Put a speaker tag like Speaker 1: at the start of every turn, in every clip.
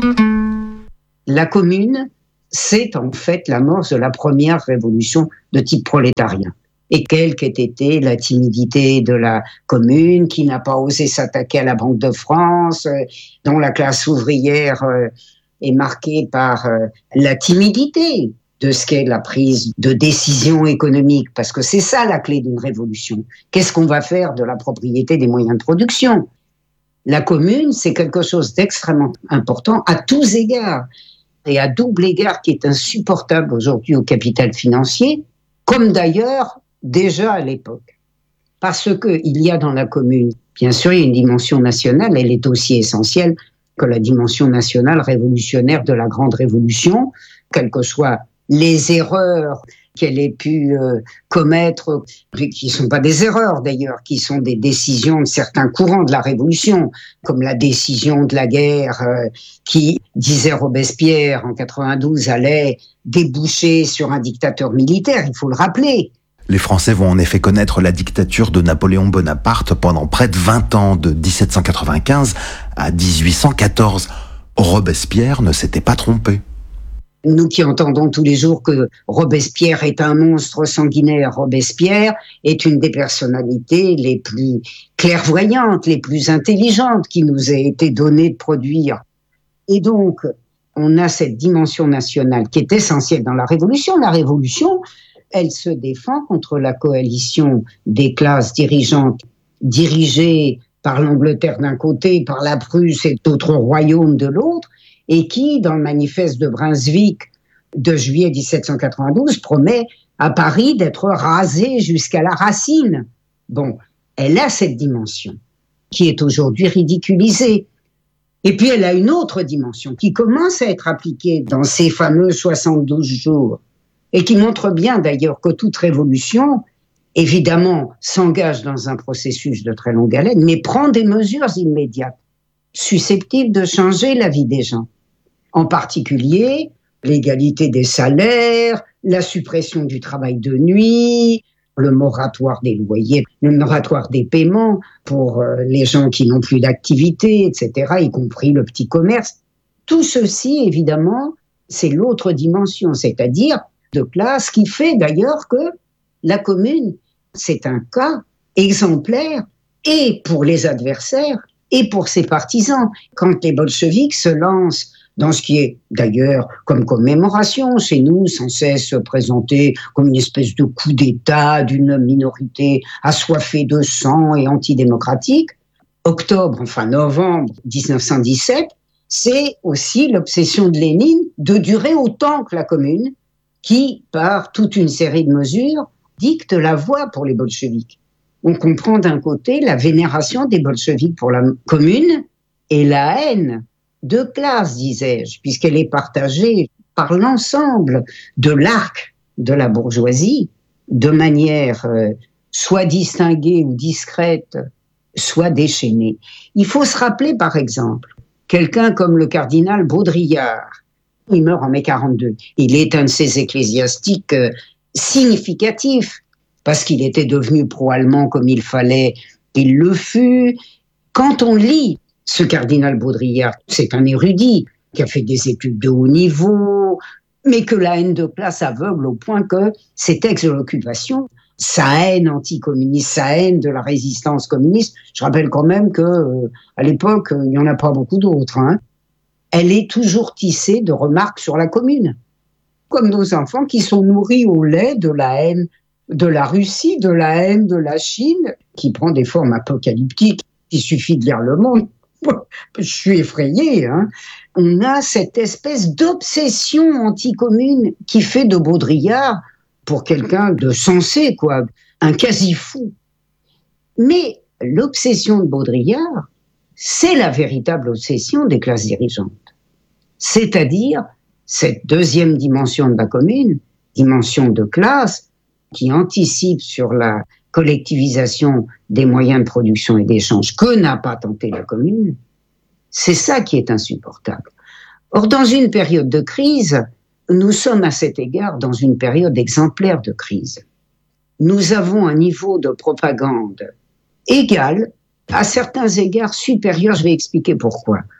Speaker 1: La commune, c'est en fait l'amorce de la première révolution de type prolétarien. Et quelle qu'ait été la timidité de la commune, qui n'a pas osé s'attaquer à la Banque de France, dont la classe ouvrière est marquée par la timidité de ce qu'est la prise de décision économique, parce que c'est ça la clé d'une révolution. Qu'est-ce qu'on va faire de la propriété des moyens de production ? La commune, c'est quelque chose d'extrêmement important à tous égards, et à double égard qui est insupportable aujourd'hui au capital financier, comme d'ailleurs déjà à l'époque. Parce qu'il y a dans la commune, bien sûr, il y a une dimension nationale, elle est aussi essentielle que la dimension nationale révolutionnaire de la Grande Révolution, quelles que soient les erreurs qu'elle ait pu commettre, qui ne sont pas des erreurs d'ailleurs, qui sont des décisions de certains courants de la Révolution, comme la décision de la guerre qui, disait Robespierre en 92, allait déboucher sur un dictateur militaire, il faut le rappeler.
Speaker 2: Les Français vont en effet connaître la dictature de Napoléon Bonaparte pendant près de 20 ans, de 1795 à 1814. Robespierre ne s'était pas trompé.
Speaker 1: Nous qui entendons tous les jours que Robespierre est un monstre sanguinaire, Robespierre est une des personnalités les plus clairvoyantes, les plus intelligentes qui nous ait été donnée de produire. Et donc, on a cette dimension nationale qui est essentielle dans la Révolution. La Révolution, elle se défend contre la coalition des classes dirigeantes dirigées par l'Angleterre d'un côté, par la Prusse et d'autres royaumes de l'autre, et qui, dans le manifeste de Brunswick de juillet 1792, promet à Paris d'être rasé jusqu'à la racine. Bon, elle a cette dimension qui est aujourd'hui ridiculisée. Et puis elle a une autre dimension qui commence à être appliquée dans ces fameux 72 jours et qui montre bien d'ailleurs que toute révolution, évidemment, s'engage dans un processus de très longue haleine, mais prend des mesures immédiates susceptibles de changer la vie des gens. En particulier, l'égalité des salaires, la suppression du travail de nuit, le moratoire des loyers, le moratoire des paiements pour les gens qui n'ont plus d'activité, etc., y compris le petit commerce. Tout ceci, évidemment, c'est l'autre dimension, c'est-à-dire de classe qui fait d'ailleurs que la commune, c'est un cas exemplaire et pour les adversaires et pour ses partisans. Quand les bolcheviks se lancent dans ce qui est d'ailleurs comme commémoration chez nous, sans cesse présenté comme une espèce de coup d'État d'une minorité assoiffée de sang et antidémocratique, novembre 1917, c'est aussi l'obsession de Lénine de durer autant que la commune, qui, par toute une série de mesures, dicte la voie pour les bolcheviks. On comprend d'un côté la vénération des bolcheviks pour la commune et la haine de classe, disais-je, puisqu'elle est partagée par l'ensemble de l'arc de la bourgeoisie, de manière soit distinguée ou discrète, soit déchaînée. Il faut se rappeler, par exemple, quelqu'un comme le cardinal Baudrillard. Il meurt en mai 42. Il est un de ces ecclésiastiques significatifs, parce qu'il était devenu pro-allemand comme il fallait, il le fut. Quand on lit ce cardinal Baudrillard, c'est un érudit qui a fait des études de haut niveau, mais que la haine de classe aveugle au point que ses textes de l'occupation, sa haine anticommuniste, sa haine de la résistance communiste, je rappelle quand même que à l'époque, il n'y en a pas beaucoup d'autres, elle est toujours tissée de remarques sur la commune, comme nos enfants qui sont nourris au lait de la haine de la Russie, de la haine de la Chine, qui prend des formes apocalyptiques. Il suffit de lire Le Monde. Je suis effrayé. On a cette espèce d'obsession anticommune qui fait de Baudrillard, pour quelqu'un de sensé, quoi, un quasi-fou. Mais l'obsession de Baudrillard, c'est la véritable obsession des classes dirigeantes. C'est-à-dire cette deuxième dimension de la commune, dimension de classe, qui anticipe sur la collectivisation des moyens de production et d'échange que n'a pas tenté la commune, c'est ça qui est insupportable. Or, dans une période de crise, nous sommes à cet égard dans une période exemplaire de crise. Nous avons un niveau de propagande égal, à certains égards supérieur, je vais expliquer pourquoi,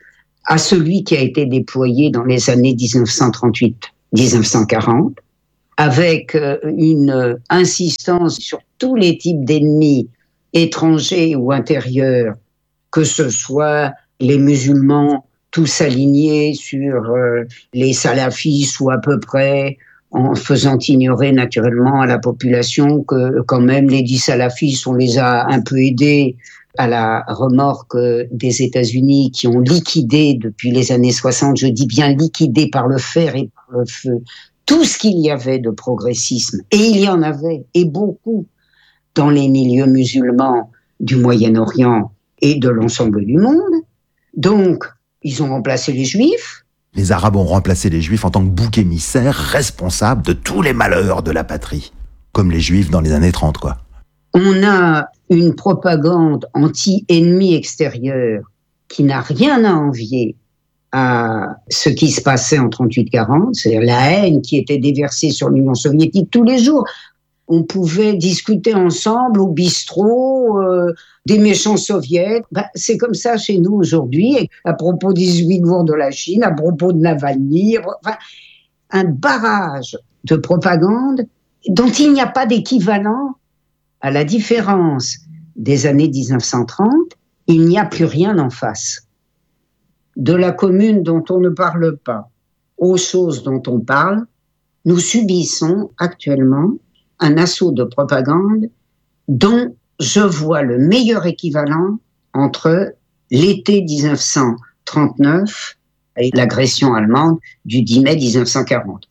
Speaker 1: à celui qui a été déployé dans les années 1938-1940, avec une insistance sur tous les types d'ennemis étrangers ou intérieurs, que ce soit les musulmans tous alignés sur les salafis ou à peu près, en faisant ignorer naturellement à la population que quand même les 10 salafis, on les a un peu aidés à la remorque des États-Unis qui ont liquidé depuis les années 60, je dis bien liquidé par le fer et par le feu, tout ce qu'il y avait de progressisme, et il y en avait, et beaucoup, dans les milieux musulmans du Moyen-Orient et de l'ensemble du monde. Donc, ils ont remplacé les Juifs.
Speaker 2: Les Arabes ont remplacé les Juifs en tant que bouc émissaire responsable de tous les malheurs de la patrie. Comme les Juifs dans les années 30, quoi.
Speaker 1: On a une propagande anti-ennemi extérieur qui n'a rien à envier à ce qui se passait en 38-40, c'est-à-dire la haine qui était déversée sur l'Union soviétique tous les jours. On pouvait discuter ensemble au bistrot des méchants soviets. C'est comme ça chez nous aujourd'hui, à propos des Ouïghours de la Chine, à propos de Navalny. Enfin, un barrage de propagande dont il n'y a pas d'équivalent. À la différence des années 1930, il n'y a plus rien en face. De la commune dont on ne parle pas aux choses dont on parle, nous subissons actuellement un assaut de propagande dont je vois le meilleur équivalent entre l'été 1939 et l'agression allemande du 10 mai 1940.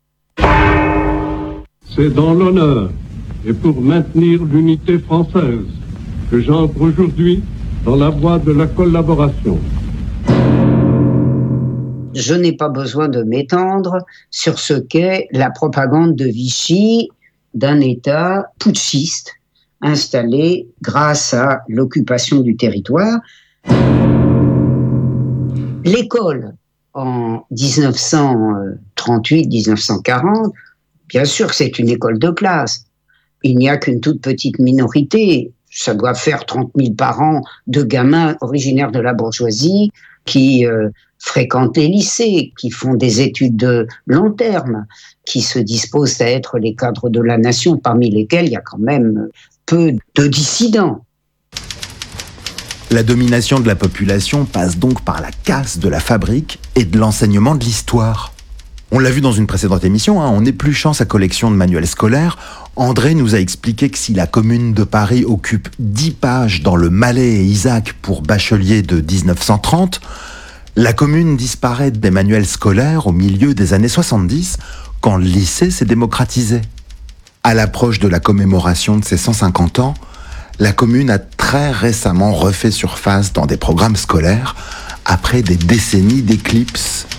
Speaker 3: C'est dans l'honneur et pour maintenir l'unité française que j'entre aujourd'hui dans la voie de la collaboration.
Speaker 1: Je n'ai pas besoin de m'étendre sur ce qu'est la propagande de Vichy d'un État putschiste installé grâce à l'occupation du territoire. L'école en 1938-1940, bien sûr que c'est une école de classe. Il n'y a qu'une toute petite minorité, ça doit faire 30 000 par an, de gamins originaires de la bourgeoisie qui fréquentent les lycées, qui font des études de long terme, qui se disposent à être les cadres de la nation, parmi lesquels il y a quand même peu de dissidents.
Speaker 2: La domination de la population passe donc par la casse de la fabrique et de l'enseignement de l'histoire. On l'a vu dans une précédente émission, en épluchant sa collection de manuels scolaires, André nous a expliqué que si la Commune de Paris occupe 10 pages dans le Mallet et Isaac pour bachelier de 1930, la Commune disparaît des manuels scolaires au milieu des années 70, quand le lycée s'est démocratisé. À l'approche de la commémoration de ses 150 ans, la Commune a très récemment refait surface dans des programmes scolaires après des décennies d'éclipses.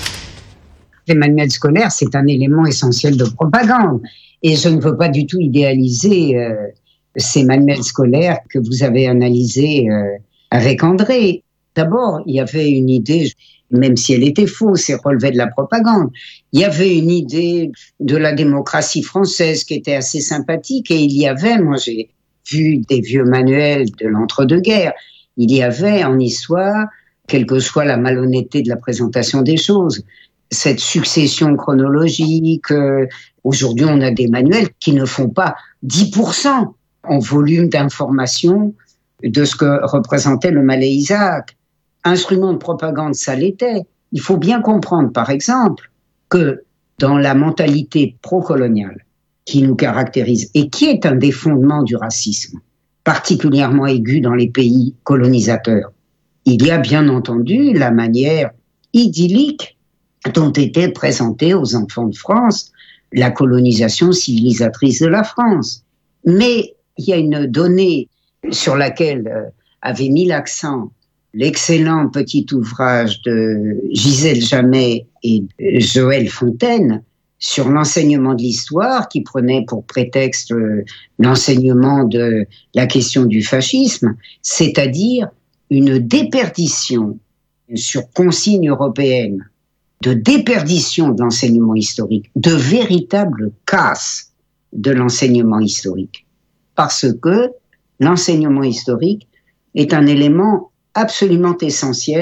Speaker 1: Les manuels scolaires, c'est un élément essentiel de propagande. Et je ne veux pas du tout idéaliser ces manuels scolaires que vous avez analysés avec André. D'abord, il y avait une idée, même si elle était fausse et relevait de la propagande, il y avait une idée de la démocratie française qui était assez sympathique. Et il y avait, moi j'ai vu des vieux manuels de l'entre-deux-guerres, il y avait en histoire, quelle que soit la malhonnêteté de la présentation des choses, cette succession chronologique. Aujourd'hui, on a des manuels qui ne font pas 10% en volume d'information de ce que représentait le Mallet Isaac. Instrument de propagande, ça l'était. Il faut bien comprendre, par exemple, que dans la mentalité pro-coloniale qui nous caractérise et qui est un des fondements du racisme, particulièrement aigu dans les pays colonisateurs, il y a bien entendu la manière idyllique dont était présentée aux enfants de France la colonisation civilisatrice de la France. Mais il y a une donnée sur laquelle avait mis l'accent l'excellent petit ouvrage de Gisèle Jamet et Joël Fontaine sur l'enseignement de l'histoire, qui prenait pour prétexte l'enseignement de la question du fascisme, c'est-à-dire une déperdition sur consigne européenne, de déperdition de l'enseignement historique, de véritable casse de l'enseignement historique. Parce que l'enseignement historique est un élément absolument essentiel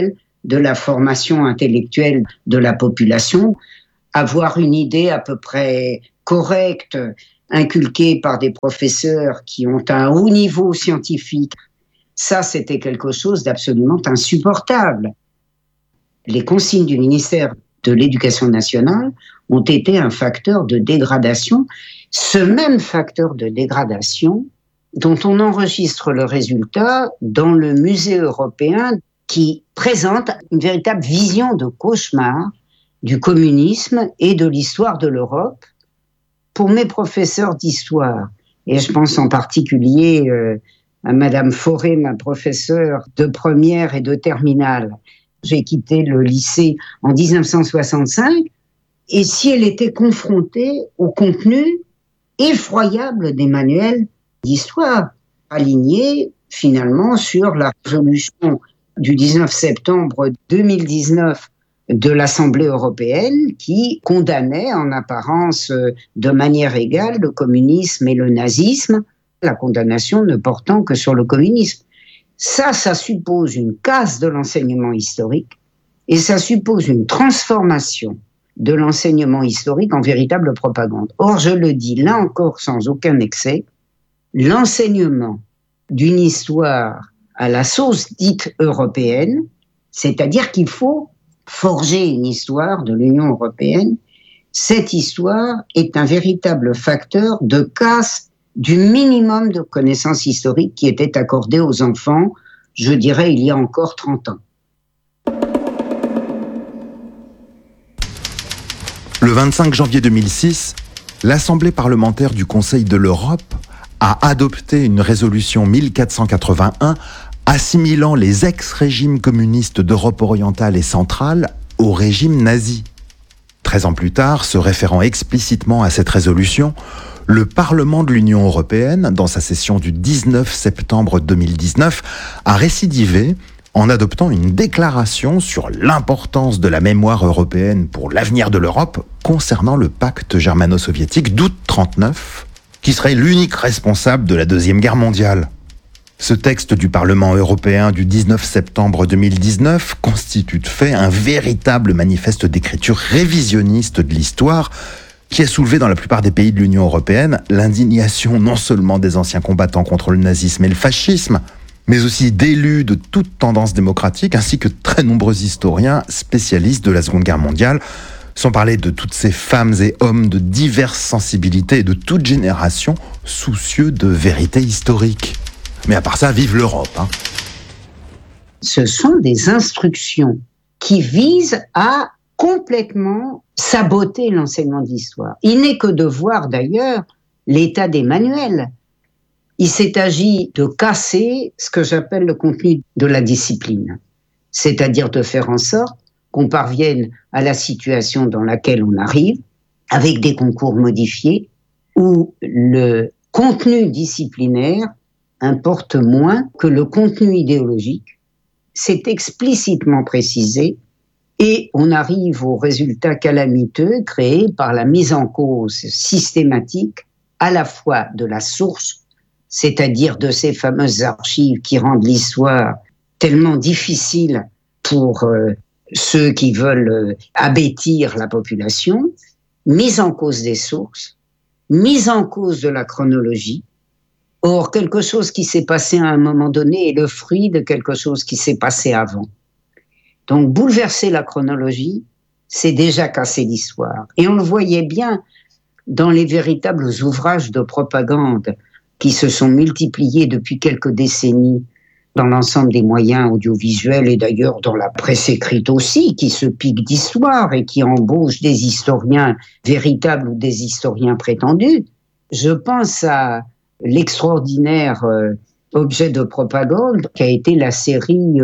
Speaker 1: de la formation intellectuelle de la population, avoir une idée à peu près correcte, inculquée par des professeurs qui ont un haut niveau scientifique. Ça, c'était quelque chose d'absolument insupportable. Les consignes du ministère de l'Éducation nationale ont été un facteur de dégradation, ce même facteur de dégradation dont on enregistre le résultat dans le musée européen qui présente une véritable vision de cauchemar du communisme et de l'histoire de l'Europe. Pour mes professeurs d'histoire, et je pense en particulier à Madame Fauré, ma professeure de première et de terminale, j'ai quitté le lycée en 1965, et si elle était confrontée au contenu effroyable des manuels d'histoire, alignés finalement sur la résolution du 19 septembre 2019 de l'Assemblée européenne qui condamnait en apparence de manière égale le communisme et le nazisme, la condamnation ne portant que sur le communisme. Ça suppose une casse de l'enseignement historique et ça suppose une transformation de l'enseignement historique en véritable propagande. Or, je le dis là encore sans aucun excès, l'enseignement d'une histoire à la sauce dite européenne, c'est-à-dire qu'il faut forger une histoire de l'Union européenne, cette histoire est un véritable facteur de casse du minimum de connaissances historiques qui était accordé aux enfants, je dirais, il y a encore 30 ans.
Speaker 2: Le 25 janvier 2006, l'Assemblée parlementaire du Conseil de l'Europe a adopté une résolution 1481 assimilant les ex-régimes communistes d'Europe orientale et centrale au régime nazi. 13 ans plus tard, se référant explicitement à cette résolution, le Parlement de l'Union européenne, dans sa session du 19 septembre 2019, a récidivé en adoptant une déclaration sur l'importance de la mémoire européenne pour l'avenir de l'Europe concernant le pacte germano-soviétique d'août 1939, qui serait l'unique responsable de la Deuxième Guerre mondiale. Ce texte du Parlement européen du 19 septembre 2019 constitue de fait un véritable manifeste d'écriture révisionniste de l'histoire qui a soulevé dans la plupart des pays de l'Union européenne l'indignation non seulement des anciens combattants contre le nazisme et le fascisme, mais aussi d'élus de toute tendance démocratique ainsi que de très nombreux historiens spécialistes de la Seconde Guerre mondiale, sans parler de toutes ces femmes et hommes de diverses sensibilités et de toute génération soucieux de vérité historique. Mais à part ça, vive l'Europe, hein.
Speaker 1: Ce sont des instructions qui visent à complètement saboter l'enseignement d'histoire. Il n'est que de voir d'ailleurs l'état des manuels. Il s'est agi de casser ce que j'appelle le contenu de la discipline, c'est-à-dire de faire en sorte qu'on parvienne à la situation dans laquelle on arrive, avec des concours modifiés, où le contenu disciplinaire importe moins que le contenu idéologique. C'est explicitement précisé et on arrive au résultat calamiteux créé par la mise en cause systématique à la fois de la source, c'est-à-dire de ces fameuses archives qui rendent l'histoire tellement difficile pour ceux qui veulent abêtir la population, mise en cause des sources, mise en cause de la chronologie. Or, quelque chose qui s'est passé à un moment donné est le fruit de quelque chose qui s'est passé avant. Donc, bouleverser la chronologie, c'est déjà casser l'histoire. Et on le voyait bien dans les véritables ouvrages de propagande qui se sont multipliés depuis quelques décennies dans l'ensemble des moyens audiovisuels et d'ailleurs dans la presse écrite aussi, qui se pique d'histoire et qui embauche des historiens véritables ou des historiens prétendus. Je pense à l'extraordinaire objet de propagande qui a été la série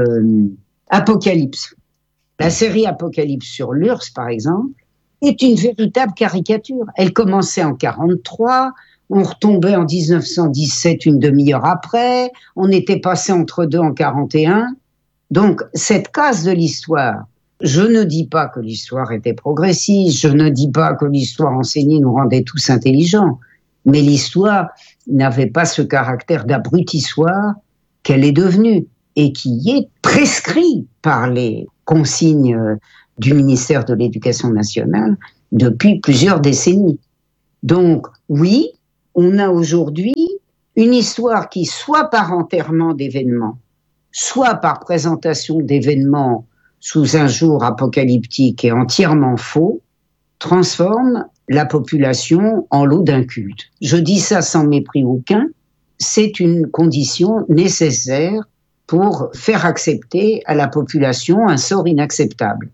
Speaker 1: Apocalypse. La série Apocalypse sur l'URSS, par exemple, est une véritable caricature. Elle commençait en 1943, on retombait en 1917 une demi-heure après, on était passé entre deux en 1941. Donc, cette casse de l'histoire, je ne dis pas que l'histoire était progressiste, je ne dis pas que l'histoire enseignée nous rendait tous intelligents, mais l'histoire n'avait pas ce caractère d'abrutissoir qu'elle est devenue et qui est prescrit par les consigne du ministère de l'Éducation nationale depuis plusieurs décennies. Donc, oui, on a aujourd'hui une histoire qui, soit par enterrement d'événements, soit par présentation d'événements sous un jour apocalyptique et entièrement faux, transforme la population en lot d'incultes. Je dis ça sans mépris aucun, c'est une condition nécessaire pour faire accepter à la population un sort inacceptable.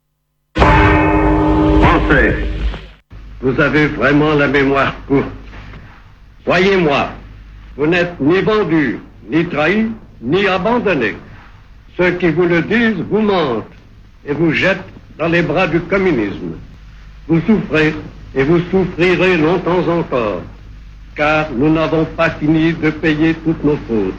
Speaker 3: Français, vous avez vraiment la mémoire courte. Croyez-moi, vous n'êtes ni vendus, ni trahis, ni abandonnés. Ceux qui vous le disent vous mentent et vous jettent dans les bras du communisme. Vous souffrez et vous souffrirez longtemps encore, car nous n'avons pas fini de payer toutes nos fautes.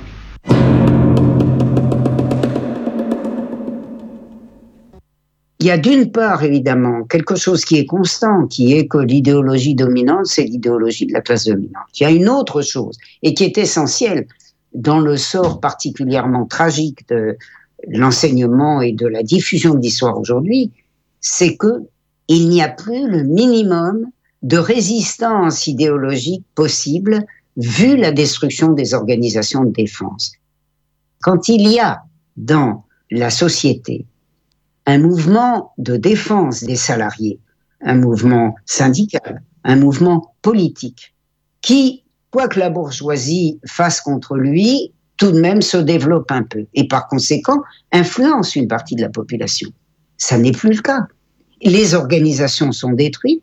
Speaker 1: Il y a d'une part, évidemment, quelque chose qui est constant, qui est que l'idéologie dominante, c'est l'idéologie de la classe dominante. Il y a une autre chose, et qui est essentielle dans le sort particulièrement tragique de l'enseignement et de la diffusion de l'histoire aujourd'hui, c'est que il n'y a plus le minimum de résistance idéologique possible vu la destruction des organisations de défense. Quand il y a dans la société un mouvement de défense des salariés, un mouvement syndical, un mouvement politique, qui, quoi que la bourgeoisie fasse contre lui, tout de même se développe un peu et par conséquent influence une partie de la population. Ça n'est plus le cas. Les organisations sont détruites,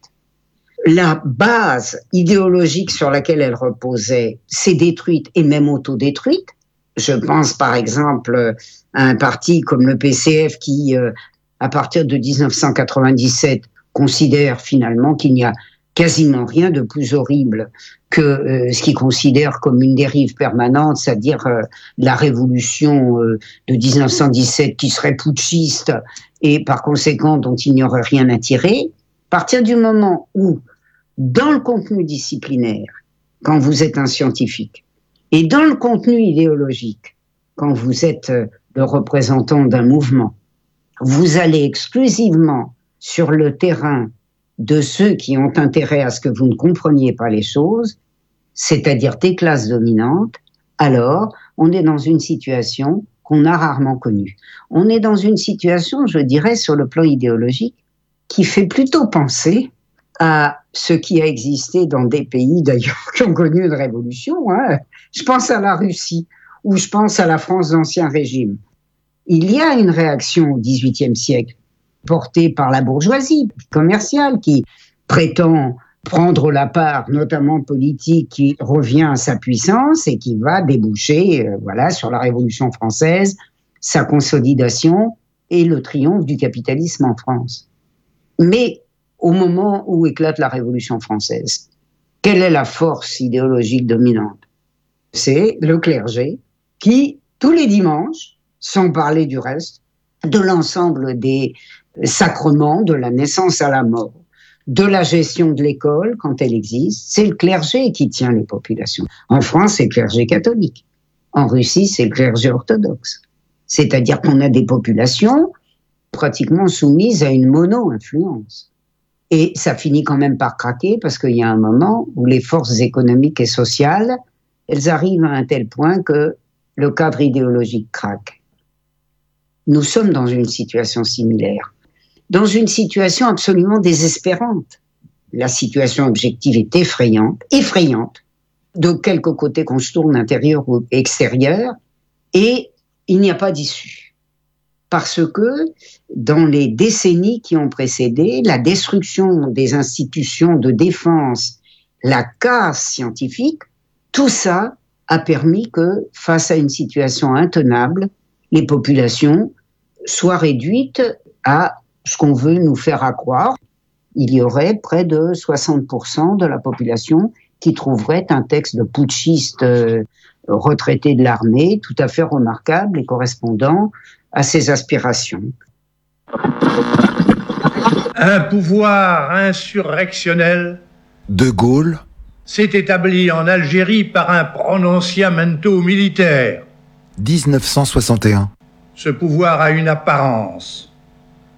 Speaker 1: la base idéologique sur laquelle elles reposaient s'est détruite et même autodétruite. Je pense par exemple à un parti comme le PCF qui, à partir de 1997, considère finalement qu'il n'y a quasiment rien de plus horrible que ce qu'il considère comme une dérive permanente, c'est-à-dire la révolution de 1917 qui serait putschiste et par conséquent dont il n'y aurait rien à tirer. À partir du moment où, dans le contenu disciplinaire, quand vous êtes un scientifique, et dans le contenu idéologique, quand vous êtes le représentant d'un mouvement, vous allez exclusivement sur le terrain de ceux qui ont intérêt à ce que vous ne compreniez pas les choses, c'est-à-dire des classes dominantes, alors on est dans une situation qu'on a rarement connue. On est dans une situation, je dirais, sur le plan idéologique, qui fait plutôt penser à ce qui a existé dans des pays d'ailleurs qui ont connu une révolution. Je pense à la Russie ou je pense à la France d'Ancien Régime. Il y a une réaction au XVIIIe siècle portée par la bourgeoisie commerciale qui prétend prendre la part, notamment politique, qui revient à sa puissance et qui va déboucher sur la Révolution française, sa consolidation et le triomphe du capitalisme en France. Mais au moment où éclate la Révolution française, quelle est la force idéologique dominante ? C'est le clergé qui, tous les dimanches, sans parler du reste, de l'ensemble des sacrements, de la naissance à la mort, de la gestion de l'école quand elle existe, c'est le clergé qui tient les populations. En France, c'est le clergé catholique. En Russie, c'est le clergé orthodoxe. C'est-à-dire qu'on a des populations pratiquement soumises à une mono-influence. Et ça finit quand même par craquer parce qu'il y a un moment où les forces économiques et sociales, elles arrivent à un tel point que le cadre idéologique craque. Nous sommes dans une situation similaire, dans une situation absolument désespérante. La situation objective est effrayante, de quelque côté qu'on se tourne, intérieur ou extérieur, et il n'y a pas d'issue. Parce que dans les décennies qui ont précédé, la destruction des institutions de défense, la casse scientifique, tout ça a permis que, face à une situation intenable, les populations soient réduites à ce qu'on veut nous faire croire. Il y aurait près de 60% de la population qui trouverait un texte de putschiste retraité de l'armée tout à fait remarquable et correspondant à ses aspirations.
Speaker 4: Un pouvoir insurrectionnel
Speaker 2: De Gaulle
Speaker 4: s'est établi en Algérie par un prononciamento militaire.
Speaker 2: 1961.
Speaker 4: Ce pouvoir a une apparence,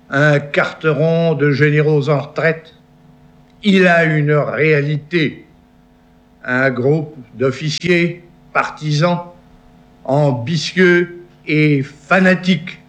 Speaker 4: un carteron de généraux en retraite. Il a une réalité, un groupe d'officiers partisans, ambitieux et fanatiques.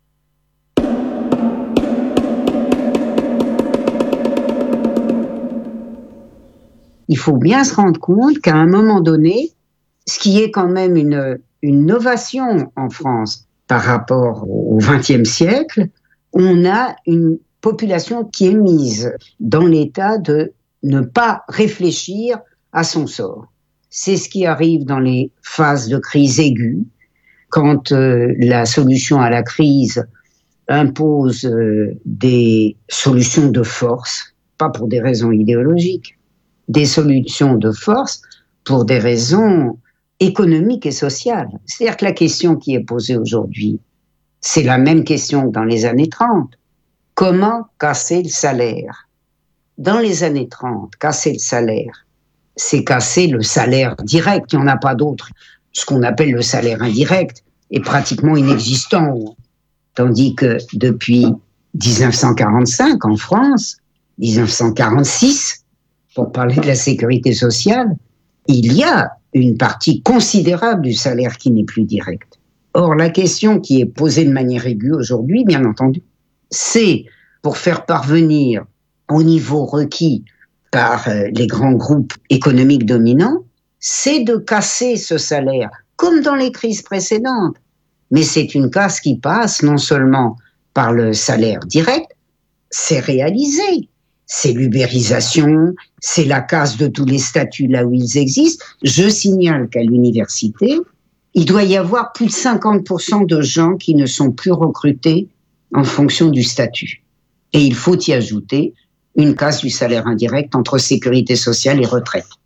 Speaker 1: Il faut bien se rendre compte qu'à un moment donné, ce qui est quand même une novation en France par rapport au XXe siècle, on a une population qui est mise dans l'état de ne pas réfléchir à son sort. C'est ce qui arrive dans les phases de crise aiguë, quand la solution à la crise impose des solutions de force, pas pour des raisons idéologiques, des solutions de force pour des raisons économiques et sociales. C'est-à-dire que la question qui est posée aujourd'hui, c'est la même question que dans les années 30. Comment casser le salaire? Dans les années 30, casser le salaire, c'est casser le salaire direct. Il n'y en a pas d'autre. Ce qu'on appelle le salaire indirect est pratiquement inexistant. Tandis que depuis 1945 en France, 1946, pour parler de la sécurité sociale, il y a une partie considérable du salaire qui n'est plus direct. Or, la question qui est posée de manière aiguë aujourd'hui, bien entendu, c'est pour faire parvenir au niveau requis par les grands groupes économiques dominants, c'est de casser ce salaire, comme dans les crises précédentes. Mais c'est une casse qui passe non seulement par le salaire direct, c'est réalisé. C'est l'ubérisation, c'est la casse de tous les statuts là où ils existent. Je signale qu'à l'université, il doit y avoir plus de 50% de gens qui ne sont plus recrutés en fonction du statut. Et il faut y ajouter une casse du salaire indirect entre sécurité sociale et retraite.